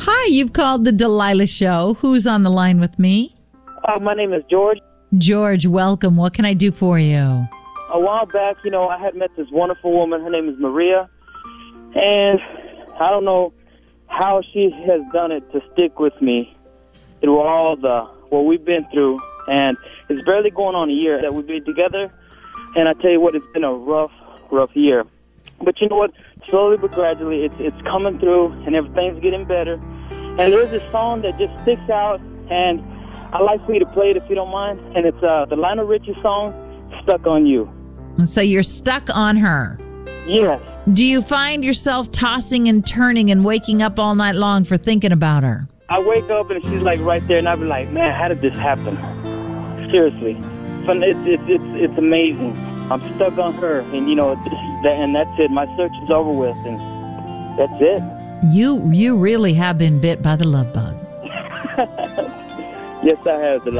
Hi, you've called the Delilah Show. Who's on the line with me? My name is George. George, welcome. What can I do for you? A while back, I had met this wonderful woman. Her name is Maria. And I don't know how she has done it to stick with me through all what we've been through. And it's barely going on a year that we've been together. And I tell you what, it's been a rough year. But you know what? Slowly but gradually, it's coming through, and everything's getting better. And there's this song that just sticks out, and I'd like for you to play it if you don't mind. And it's the Lionel Richie song, Stuck on You. So you're stuck on her. Yes. Do you find yourself tossing and turning and waking up all night long for thinking about her? I wake up and she's like right there, and I'll be like, man, how did this happen? Seriously. But it's amazing. I'm stuck on her, and and that's it. My search is over with, and that's it. You really have been bit by the love bug. Yes, I have.